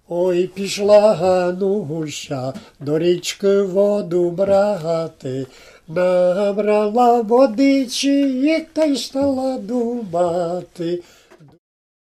Ой, пішла Гануся до річки воду брати, набрала водичі та й стала думати.